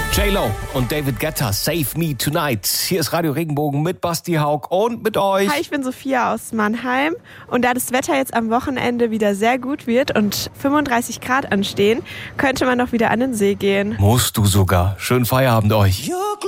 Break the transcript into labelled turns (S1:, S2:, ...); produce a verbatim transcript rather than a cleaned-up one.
S1: J-Lo und David Guetta, Save Me Tonight. Hier ist Radio Regenbogen mit Basti Haug und mit euch.
S2: Hi, ich bin Sophia aus Mannheim. Und da das Wetter jetzt am Wochenende wieder sehr gut wird und fünfunddreißig Grad anstehen, könnte man doch wieder an den See gehen.
S1: Musst du sogar. Schönen Feierabend euch.